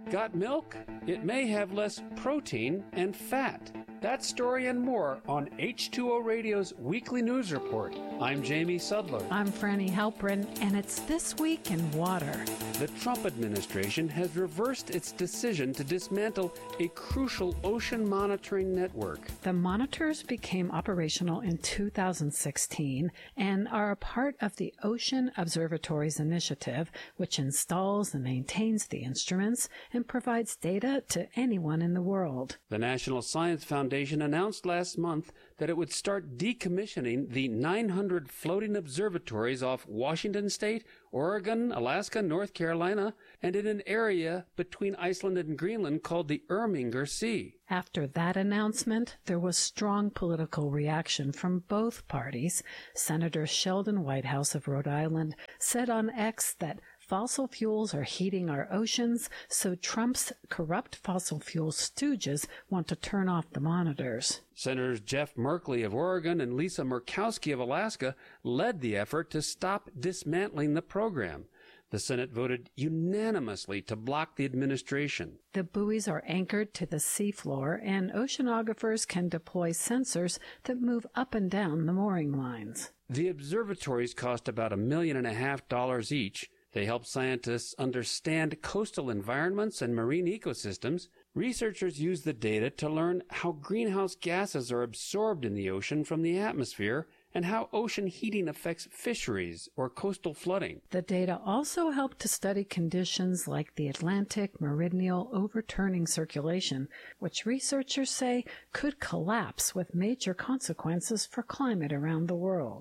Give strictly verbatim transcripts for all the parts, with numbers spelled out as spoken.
Got milk? It may have less protein and fat. That story and more on H two O Radio's Weekly News Report. I'm Jamie Sudler. I'm Franny Halprin, and it's This Week in Water. The Trump administration has reversed its decision to dismantle a crucial ocean monitoring network. The monitors became operational in two thousand sixteen and are a part of the Ocean Observatories Initiative, which installs and maintains the instruments and provides data to anyone in the world. The National Science Foundation announced last month that it would start decommissioning the nine hundred floating observatories off Washington State, Oregon, Alaska, North Carolina, and in an area between Iceland and Greenland called the Irminger Sea. After that announcement, there was strong political reaction from both parties. Senator Sheldon Whitehouse of Rhode Island said on X that fossil fuels are heating our oceans, so Trump's corrupt fossil fuel stooges want to turn off the monitors. Senators Jeff Merkley of Oregon and Lisa Murkowski of Alaska led the effort to stop dismantling the program. The Senate voted unanimously to block the administration. The buoys are anchored to the seafloor, and oceanographers can deploy sensors that move up and down the mooring lines. The observatories cost about a million and a half dollars each. They help scientists understand coastal environments and marine ecosystems. Researchers use the data to learn how greenhouse gases are absorbed in the ocean from the atmosphere and how ocean heating affects fisheries or coastal flooding. The data also help to study conditions like the Atlantic meridional overturning circulation, which researchers say could collapse with major consequences for climate around the world.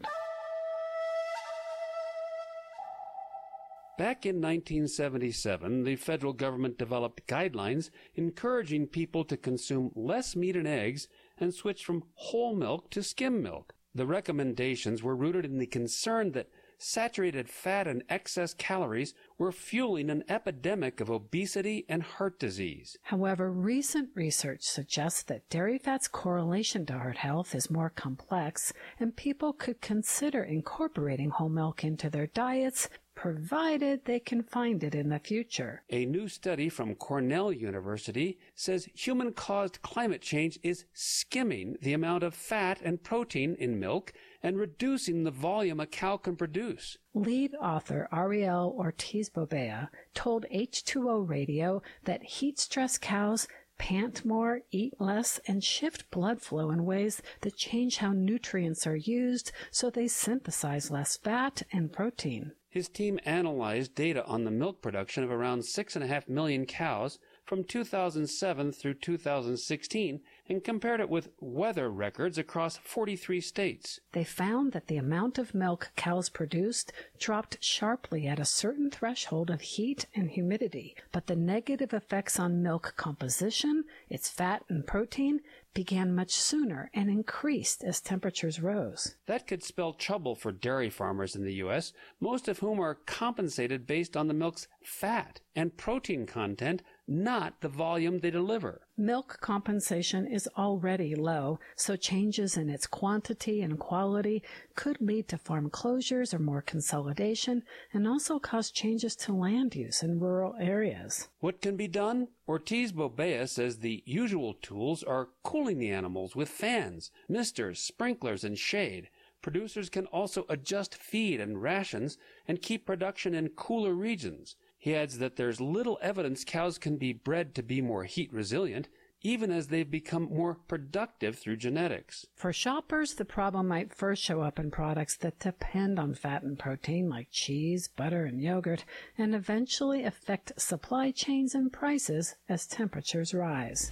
Back in nineteen seventy-seven, the federal government developed guidelines encouraging people to consume less meat and eggs and switch from whole milk to skim milk. The recommendations were rooted in the concern that saturated fat and excess calories were fueling an epidemic of obesity and heart disease. However, recent research suggests that dairy fat's correlation to heart health is more complex, and people could consider incorporating whole milk into their diets, provided they can find it in the future. A new study from Cornell University says human-caused climate change is skimming the amount of fat and protein in milk and reducing the volume a cow can produce. Lead author Ariel Ortiz-Bobea told H two O Radio that heat-stressed cows pant more, eat less, and shift blood flow in ways that change how nutrients are used so they synthesize less fat and protein. His team analyzed data on the milk production of around six point five million cows from two thousand seven through two thousand sixteen and compared it with weather records across forty-three states. They found that the amount of milk cows produced dropped sharply at a certain threshold of heat and humidity, but the negative effects on milk composition, its fat and protein, began much sooner and increased as temperatures rose. That could spell trouble for dairy farmers in the U S, most of whom are compensated based on the milk's fat and protein content, not the volume they deliver. Milk compensation is already low, so changes in its quantity and quality could lead to farm closures or more consolidation, and also cause changes to land use in rural areas. What can be done? Ortiz-Bobea says the usual tools are cooling the animals with fans, misters, sprinklers, and shade. Producers can also adjust feed and rations and keep production in cooler regions. He adds that there's little evidence cows can be bred to be more heat resilient, even as they've become more productive through genetics. For shoppers, the problem might first show up in products that depend on fat and protein like cheese, butter, and yogurt, and eventually affect supply chains and prices as temperatures rise.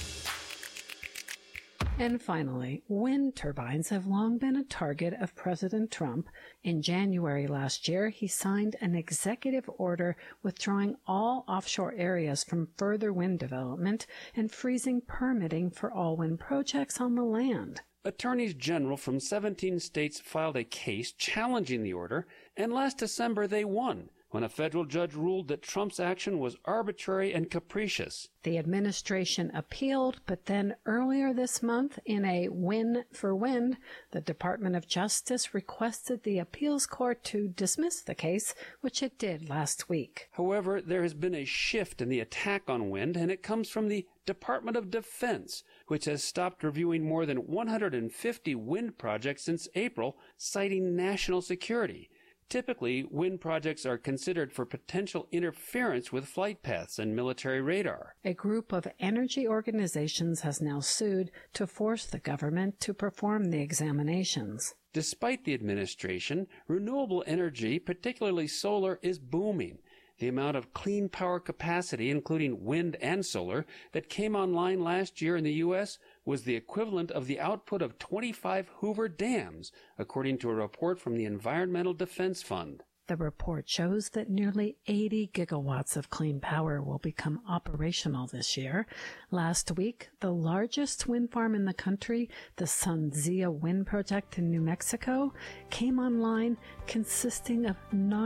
And finally, wind turbines have long been a target of President Trump. In January last year, he signed an executive order withdrawing all offshore areas from further wind development and freezing permitting for all wind projects on the land. Attorneys general from seventeen states filed a case challenging the order, and last December they won, when a federal judge ruled that Trump's action was arbitrary and capricious. The administration appealed, but then earlier this month, in a win for wind, the Department of Justice requested the appeals court to dismiss the case, which it did last week. However, there has been a shift in the attack on wind, and it comes from the Department of Defense, which has stopped reviewing more than one hundred fifty wind projects since April, citing national security. Typically, wind projects are considered for potential interference with flight paths and military radar. A group of energy organizations has now sued to force the government to perform the examinations. Despite the administration, renewable energy, particularly solar, is booming. The amount of clean power capacity, including wind and solar, that came online last year in the U S was the equivalent of the output of twenty-five Hoover dams, according to a report from the Environmental Defense Fund. The report shows that nearly eighty gigawatts of clean power will become operational this year. Last week, the largest wind farm in the country, the Sunzia Wind Project in New Mexico, came online consisting of nine